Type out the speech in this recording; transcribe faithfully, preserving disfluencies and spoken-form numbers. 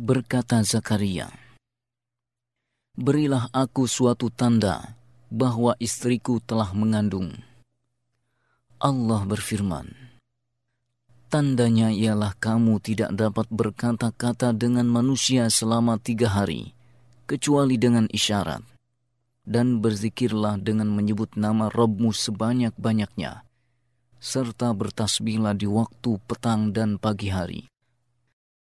Berkata Zakaria, "Berilah aku suatu tanda bahwa istriku telah mengandung." Allah berfirman, "Tandanya ialah kamu tidak dapat berkata-kata dengan manusia selama tiga hari, kecuali dengan isyarat. Dan berzikirlah dengan menyebut nama Rabbmu sebanyak-banyaknya, serta bertasbihlah di waktu petang dan pagi hari.